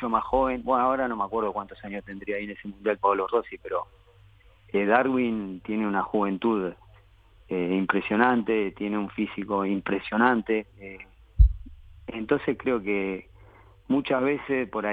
mucho más joven. Bueno, ahora no me acuerdo cuántos años tendría ahí en ese Mundial Pablo Rossi, pero Darwin tiene una juventud impresionante, tiene un físico impresionante. Entonces creo que muchas veces por ahí